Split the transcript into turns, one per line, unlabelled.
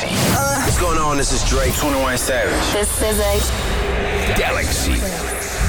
Galaxy. What's going on? This is Drake.
21 Savage.
This is a
Galaxy.